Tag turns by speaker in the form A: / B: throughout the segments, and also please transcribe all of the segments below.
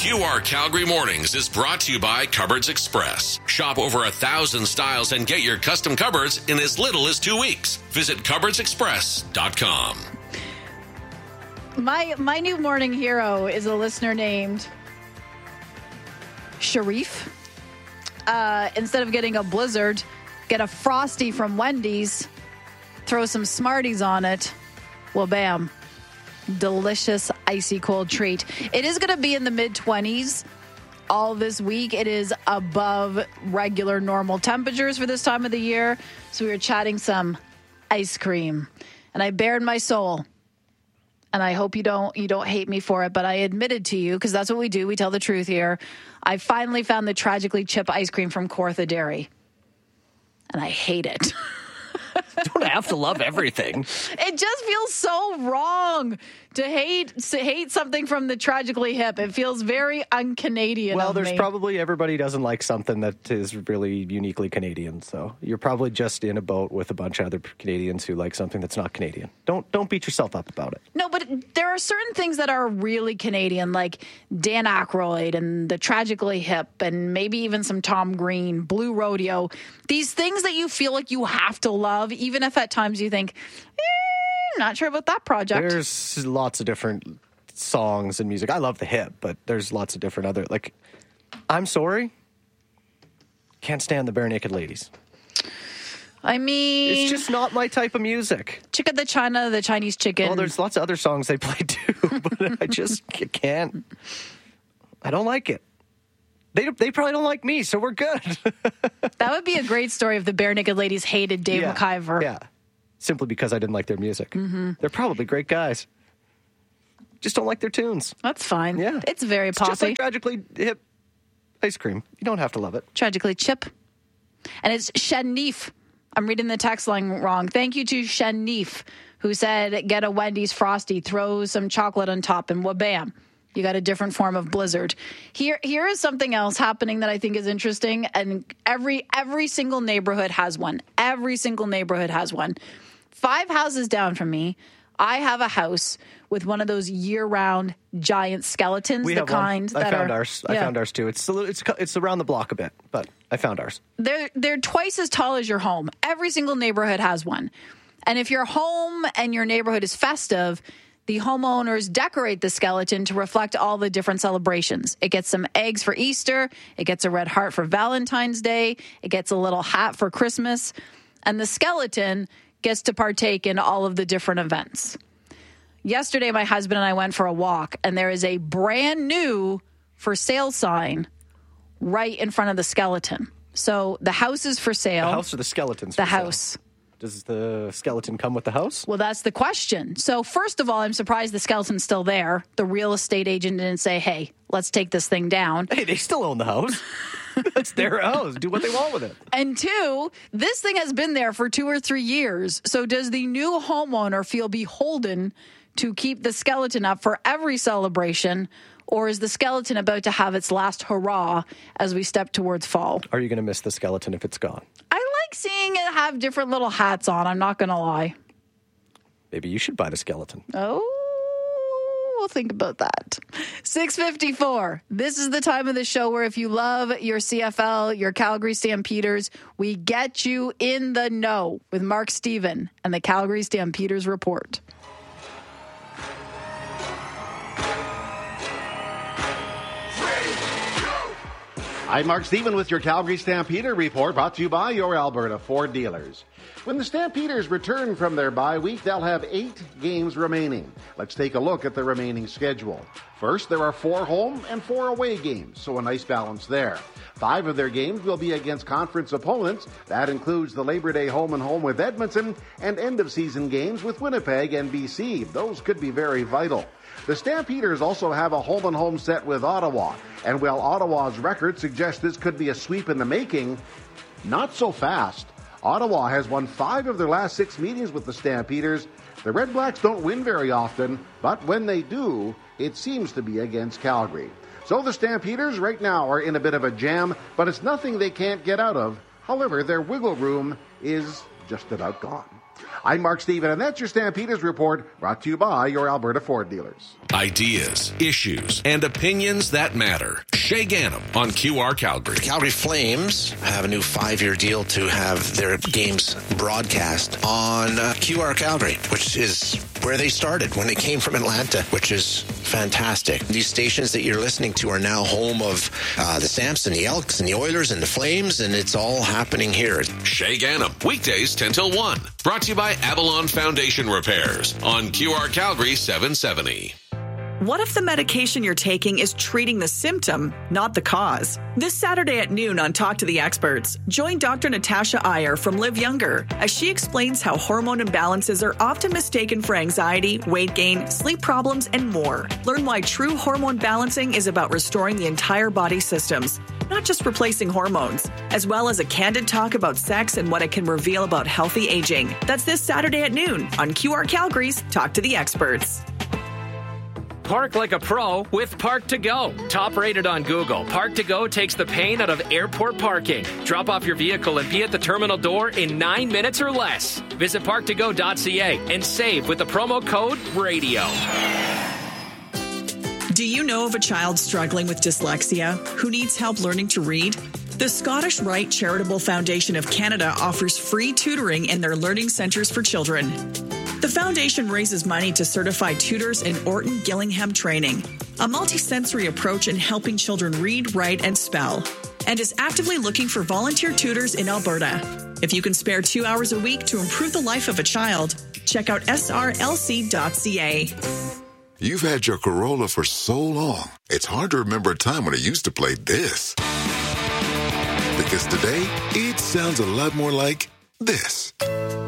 A: QR Calgary Mornings is brought to you by Cupboards Express. Shop over 1,000 styles and get your custom cupboards in as little as 2 weeks. Visit cupboardsexpress.com.
B: My new morning hero is a listener named Sharif. Instead of getting a Blizzard, get a Frosty from Wendy's, throw some Smarties on it. Well, bam. Delicious, icy cold treat. It is going to be in the mid-20s all this week. It is above regular normal temperatures for this time of the year. So we were chatting some ice cream. And I bared my soul. And I hope you don't hate me for it, but I admitted to you, because that's what we do. We tell the truth here. I finally found the Tragically Chip ice cream from Kawartha Dairy. And I hate it.
C: You don't have to love everything.
B: It just feels so wrong to hate something from the Tragically Hip. It feels very un-Canadian.
D: Well, there's probably everybody doesn't like something that is really uniquely Canadian. So you're probably just in a boat with a bunch of other Canadians who like something that's not Canadian. Don't beat yourself up about it.
B: No, but there are certain things that are really Canadian, like Dan Aykroyd and the Tragically Hip, and maybe even some Tom Green, Blue Rodeo. These things that you feel like you have to love, even if at times you think, not sure about that project.
D: There's lots of different songs and music. I love the Hip, but there's lots of different other, like, I'm sorry, can't stand the Bare Naked Ladies.
B: I mean,
D: it's just not my type of music.
B: Chicken the China, the Chinese chicken.
D: Well, there's lots of other songs they play too, but I just can't. I don't like it. They probably don't like me, so we're good.
B: That would be a great story if the Bare Naked Ladies hated Dave McIver.
D: Yeah, simply because I didn't like their music.
B: Mm-hmm.
D: They're probably great guys. Just don't like their tunes.
B: That's fine.
D: Yeah.
B: It's very poppy.
D: Just like Tragically Hip ice cream. You don't have to love it.
B: Tragically Chip. And it's Shanif. I'm reading the text line wrong. Thank you to Shanif, who said, get a Wendy's Frosty, throw some chocolate on top, and wha-bam. You got a different form of Blizzard. Here is something else happening that I think is interesting, and every single neighborhood has one. Every single neighborhood has one. 5 houses down from me, I have a house with one of those year-round giant skeletons.
D: We
B: the
D: have
B: kind
D: one.
B: that
D: I found
B: are,
D: ours.
B: Yeah.
D: I found ours too. It's around the block a bit, but I found ours.
B: They're twice as tall as your home. Every single neighborhood has one. And if your home and your neighborhood is festive, the homeowners decorate the skeleton to reflect all the different celebrations. It gets some eggs for Easter. It gets a red heart for Valentine's Day. It gets a little hat for Christmas. And the skeleton gets to partake in all of the different events. Yesterday, my husband and I went for a walk, and there is a brand new for sale sign right in front of the skeleton. So the house is for sale.
D: The house or the skeleton's
B: The
D: for sale?
B: house.
D: Does the skeleton come with the house?
B: Well, that's the question. So first of all, I'm surprised the skeleton's still there. The real estate agent didn't say, hey, let's take this thing down.
D: Hey, they still own the house. That's their house. Do what they want with it.
B: And 2, this thing has been there for 2 or 3 years. So does the new homeowner feel beholden to keep the skeleton up for every celebration, or is the skeleton about to have its last hurrah as we step towards fall?
D: Are you going to miss the skeleton if it's gone?
B: I like seeing it have different little hats on, I'm not going to lie.
D: Maybe you should buy the skeleton.
B: Oh, we'll think about that. 6:54. This is the time of the show where if you love your CFL, your Calgary Stampeders, we get you in the know with Mark Stephen and the Calgary Stampeders Report.
E: I'm Mark Stephen with your Calgary Stampeder Report, brought to you by your Alberta Ford dealers. When the Stampeders return from their bye week, they'll have 8 games remaining. Let's take a look at the remaining schedule. First, there are 4 home and 4 away games, so a nice balance there. 5 of their games will be against conference opponents. That includes the Labor Day home and home with Edmonton and end-of-season games with Winnipeg and BC. Those could be very vital. The Stampeders also have a home-and-home set with Ottawa. And while Ottawa's record suggests this could be a sweep in the making, not so fast. Ottawa has won 5 of their last 6 meetings with the Stampeders. The Red Blacks don't win very often, but when they do, it seems to be against Calgary. So the Stampeders right now are in a bit of a jam, but it's nothing they can't get out of. However, their wiggle room is just about gone. I'm Mark Stephen, and that's your Stampeders Report, brought to you by your Alberta Ford dealers.
A: Ideas, issues, and opinions that matter. Shay Gannam on QR Calgary.
F: The Calgary Flames have a new 5-year deal to have their games broadcast on QR Calgary, which is where they started when they came from Atlanta, which is fantastic. These stations that you're listening to are now home of the Samps and the Elks and the Oilers and the Flames, and it's all happening here.
A: Shay Gannam, weekdays 10 till 1. Brought to you by Avalon Foundation Repairs on QR Calgary 770.
G: What if the medication you're taking is treating the symptom, not the cause? This Saturday at noon on Talk to the Experts, join Dr. Natasha Iyer from Live Younger as she explains how hormone imbalances are often mistaken for anxiety, weight gain, sleep problems, and more. Learn why true hormone balancing is about restoring the entire body systems, not just replacing hormones, as well as a candid talk about sex and what it can reveal about healthy aging. That's this Saturday at noon on QR Calgary's Talk to the Experts.
C: Park like a pro with Park to Go. Top rated on Google, Park to Go takes the pain out of airport parking. Drop off your vehicle and be at the terminal door in 9 minutes or less. Visit parktogo.ca and save with the promo code RADIO.
G: Do you know of a child struggling with dyslexia who needs help learning to read? The Scottish Rite Charitable Foundation of Canada offers free tutoring in their learning centres for children. The foundation raises money to certify tutors in Orton Gillingham training, a multisensory approach in helping children read, write, and spell, and is actively looking for volunteer tutors in Alberta. If you can spare 2 hours a week to improve the life of a child, check out srlc.ca.
H: You've had your Corolla for so long, it's hard to remember a time when it used to play this. Because today, it sounds a lot more like this.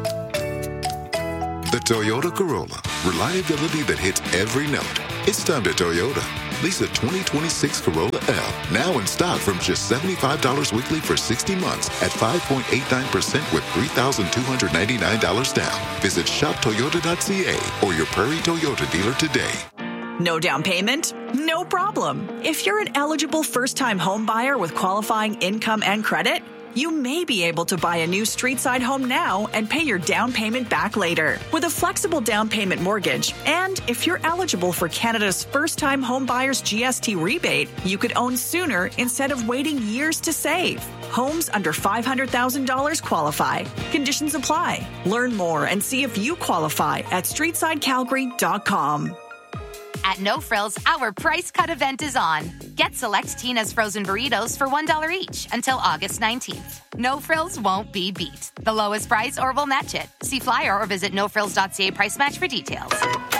H: The Toyota Corolla. Reliability that hits every note. It's time to Toyota. Lease a 2026 Corolla L. Now in stock from just $75 weekly for 60 months at 5.89% with $3,299 down. Visit shoptoyota.ca or your Prairie Toyota dealer today.
G: No down payment? No problem. If you're an eligible first-time home buyer with qualifying income and credit, you may be able to buy a new street-side home now and pay your down payment back later with a flexible down payment mortgage. And if you're eligible for Canada's first-time home buyers GST rebate, you could own sooner instead of waiting years to save. Homes under $500,000 qualify. Conditions apply. Learn more and see if you qualify at streetsidecalgary.com.
I: At No Frills, our price cut event is on. Get select Tina's frozen burritos for $1 each until August 19th. No Frills won't be beat. The lowest price or we'll match it. See flyer or visit nofrills.ca price match for details.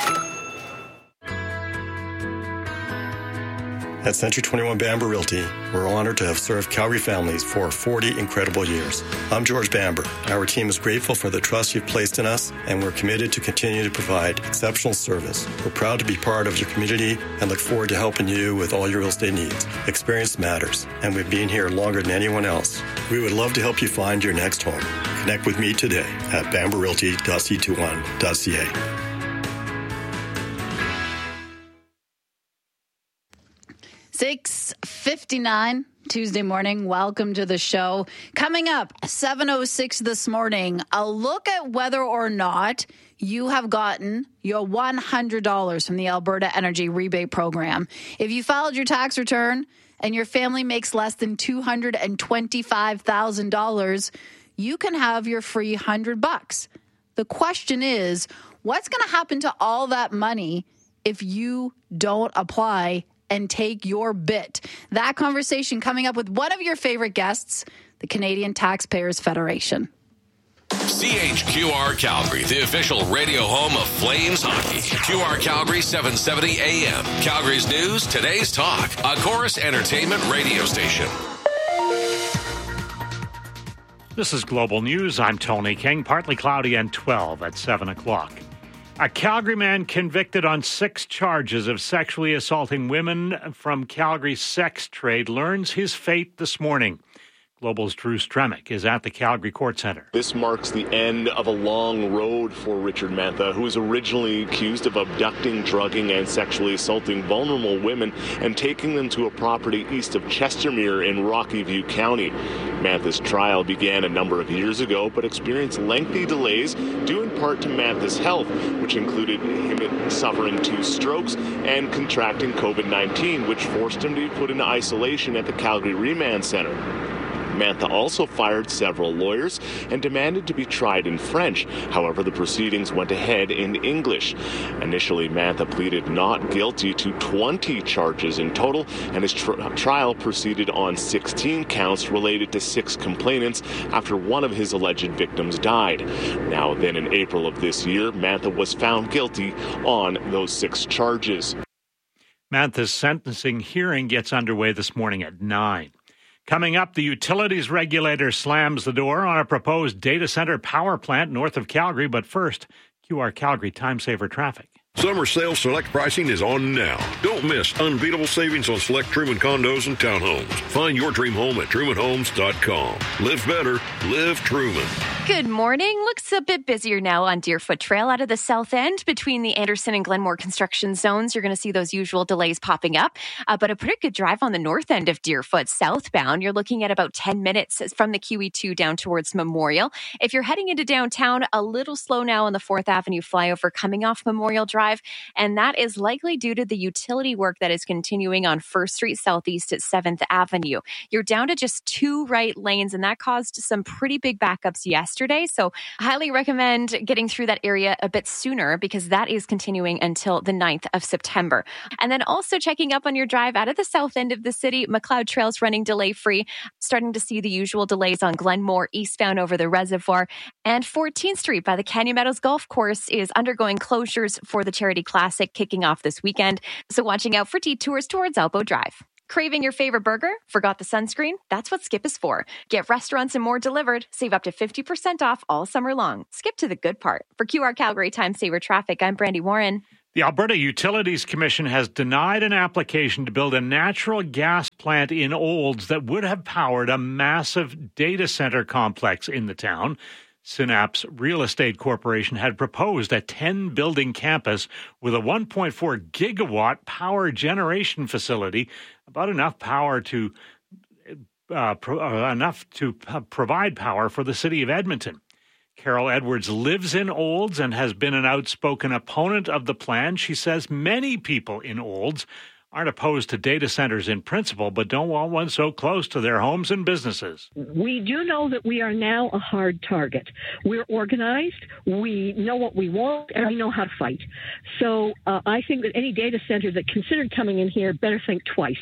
J: At Century 21 Bamber Realty, we're honored to have served Calgary families for 40 incredible years. I'm George Bamber. Our team is grateful for the trust you've placed in us, and we're committed to continue to provide exceptional service. We're proud to be part of your community and look forward to helping you with all your real estate needs. Experience matters, and we've been here longer than anyone else. We would love to help you find your next home. Connect with me today at bamberrealty.c21.ca.
B: 6:59 Tuesday morning. Welcome to the show. Coming up, 7:06 this morning, a look at whether or not you have gotten your $100 from the Alberta Energy Rebate Program. If you filed your tax return and your family makes less than $225,000, you can have your free $100. The question is, what's going to happen to all that money if you don't apply and take your bit? That conversation coming up with one of your favorite guests, the Canadian Taxpayers Federation.
A: CHQR Calgary, the official radio home of Flames hockey. QR Calgary 770 AM. Calgary's news, today's talk. A Chorus Entertainment radio station.
K: This is Global News. I'm Tony King. Partly cloudy and 12 at 7 o'clock. A Calgary man convicted on 6 charges of sexually assaulting women from Calgary's sex trade learns his fate this morning. Global's Drew Stremick is at the Calgary Court Centre.
L: This marks the end of a long road for Richard Mantha, who was originally accused of abducting, drugging, and sexually assaulting vulnerable women and taking them to a property east of Chestermere in Rocky View County. Mantha's trial began a number of years ago, but experienced lengthy delays due in part to Mantha's health, which included him suffering 2 strokes and contracting COVID-19, which forced him to be put into isolation at the Calgary Remand Centre. Mantha also fired several lawyers and demanded to be tried in French. However, the proceedings went ahead in English. Initially, Mantha pleaded not guilty to 20 charges in total, and his trial proceeded on 16 counts related to 6 complainants after one of his alleged victims died. Now, then in April of this year, Mantha was found guilty on those 6 charges.
K: Mantha's sentencing hearing gets underway this morning at 9. Coming up, the utilities regulator slams the door on a proposed data center power plant north of Calgary. But first, QR Calgary Time Saver traffic.
M: Summer sales select pricing is on now. Don't miss unbeatable savings on select Truman condos and townhomes. Find your dream home at trumanhomes.com. Live better, live Truman.
N: Good morning. Looks a bit busier now on Deerfoot Trail out of the south end between the Anderson and Glenmore construction zones. You're going to see those usual delays popping up, but a pretty good drive on the north end of Deerfoot southbound. You're looking at about 10 minutes from the QE2 down towards Memorial. If you're heading into downtown, a little slow now on the 4th Avenue flyover coming off Memorial Drive, and that is likely due to the utility work that is continuing on 1st Street Southeast at 7th Avenue. You're down to just 2 right lanes, and that caused some pretty big backups yesterday. So highly recommend getting through that area a bit sooner because that is continuing until the 9th of September. And then also checking up on your drive out of the south end of the city, McLeod Trail's running delay-free. Starting to see the usual delays on Glenmore eastbound over the reservoir. And 14th Street by the Canyon Meadows Golf Course is undergoing closures for the Charity Classic kicking off this weekend. So watching out for detours towards Elbow Drive. Craving your favorite burger? Forgot the sunscreen? That's what Skip is for. Get restaurants and more delivered. Save up to 50% off all summer long. Skip to the good part. For QR Calgary Time Saver Traffic, I'm Brandy Warren.
K: The Alberta Utilities Commission has denied an application to build a natural gas plant in Olds that would have powered a massive data center complex in the town. Synapse Real Estate Corporation had proposed a 10-building campus with a 1.4 gigawatt power generation facility, about enough power to provide power for the city of Edmonton. Carol Edwards lives in Olds and has been an outspoken opponent of the plan. She says many people in Olds aren't opposed to data centers in principle, but don't want one so close to their homes and businesses.
O: We do know that we are now a hard target. We're organized, we know what we want, and we know how to fight. So I think that any data center that considered coming in here better think twice.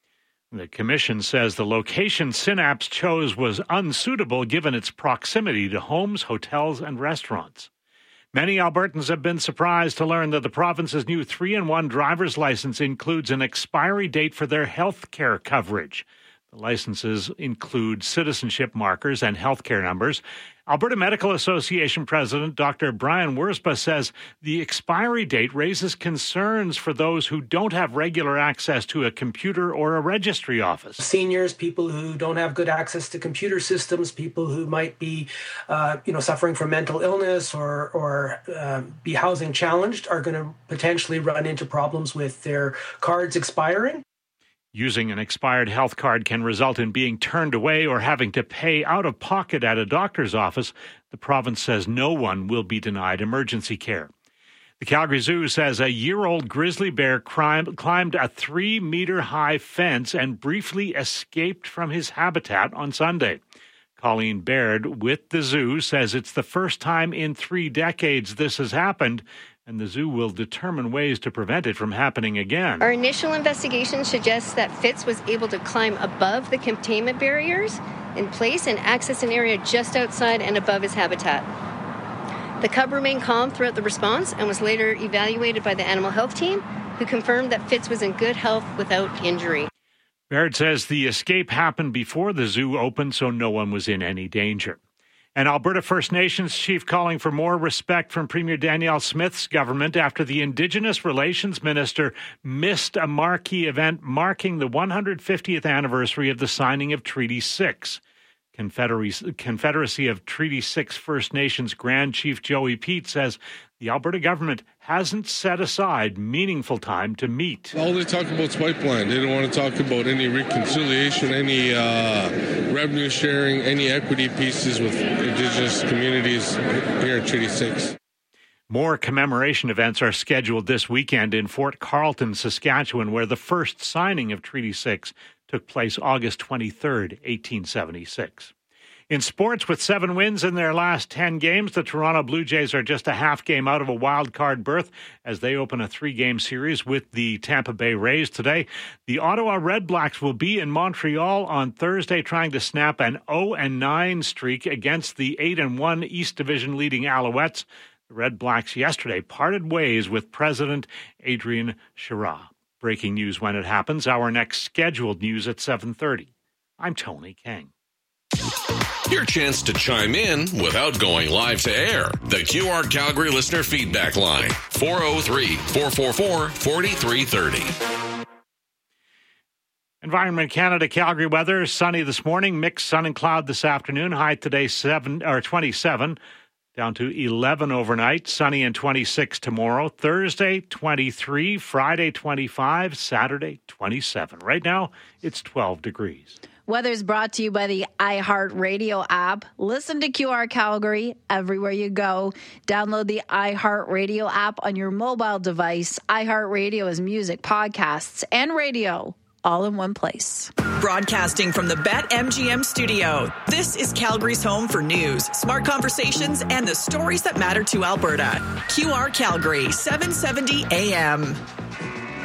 K: The commission says the location Synapse chose was unsuitable given its proximity to homes, hotels, and restaurants. Many Albertans have been surprised to learn that the province's new 3-in-1 driver's license includes an expiry date for their health care coverage. The licenses include citizenship markers and health care numbers. Alberta Medical Association President Dr. Brian Wurspa says the expiry date raises concerns for those who don't have regular access to a computer or a registry office.
P: Seniors, people who don't have good access to computer systems, people who might be, suffering from mental illness or be housing challenged are going to potentially run into problems with their cards expiring.
K: Using an expired health card can result in being turned away or having to pay out of pocket at a doctor's office. The province says no one will be denied emergency care. The Calgary Zoo says a year-old grizzly bear climbed a 3-meter-high fence and briefly escaped from his habitat on Sunday. Colleen Baird with the zoo says it's the first time in 3 decades this has happened, and the zoo will determine ways to prevent it from happening again.
Q: Our initial investigation suggests that Fitz was able to climb above the containment barriers in place and access an area just outside and above his habitat. The cub remained calm throughout the response and was later evaluated by the animal health team, who confirmed that Fitz was in good health without injury.
K: Baird says the escape happened before the zoo opened, so no one was in any danger. An Alberta First Nations chief calling for more respect from Premier Danielle Smith's government after the Indigenous Relations Minister missed a marquee event marking the 150th anniversary of the signing of Treaty 6. Confederacy of Treaty 6 First Nations Grand Chief Joey Pete says the Alberta government hasn't set aside meaningful time to meet.
R: All they talk about is pipeline. They don't want to talk about any reconciliation, any revenue sharing, any equity pieces with Indigenous communities here in Treaty 6.
K: More commemoration events are scheduled this weekend in Fort Carlton, Saskatchewan, where the first signing of Treaty 6 took place August 23rd, 1876. In sports, with 7 wins in their last 10 games, the Toronto Blue Jays are just a half game out of a wild card berth as they open a 3-game series with the Tampa Bay Rays today. The Ottawa Redblacks will be in Montreal on Thursday trying to snap an 0-9 streak against the 8-1 East Division leading Alouettes. The Redblacks yesterday parted ways with President Adrian Chira. Breaking news when it happens. Our next scheduled news at 7:30. I'm Tony King.
A: Your chance to chime in without going live to air. The QR Calgary listener feedback line. 403-444-4330.
K: Environment Canada Calgary weather. Sunny this morning. Mixed sun and cloud this afternoon. High today 27. Down to 11 overnight, sunny and 26 tomorrow. Thursday, 23. Friday, 25. Saturday, 27. Right now, it's 12 degrees.
B: Weather's brought to you by the iHeartRadio app. Listen to QR Calgary everywhere you go. Download the iHeartRadio app on your mobile device. iHeartRadio is music, podcasts, and radio all in one place.
G: Broadcasting from the BetMGM studio, this is Calgary's home for news, smart conversations, and the stories that matter to Alberta. QR Calgary, 770 AM.